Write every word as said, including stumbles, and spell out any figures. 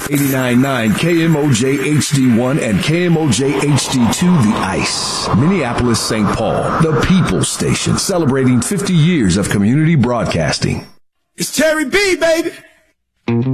eighty-nine point nine K M O J H D one and K M O J H D two, The Ice. Minneapolis, Saint Paul, the People's Station, celebrating fifty years of community broadcasting. It's Terry B, baby.